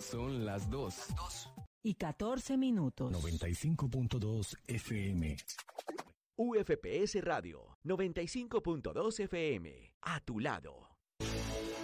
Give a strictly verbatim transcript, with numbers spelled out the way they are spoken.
Son las dos. Y catorce minutos. noventa y cinco punto dos F M. U F P S Radio, noventa y cinco punto dos F M. A tu lado.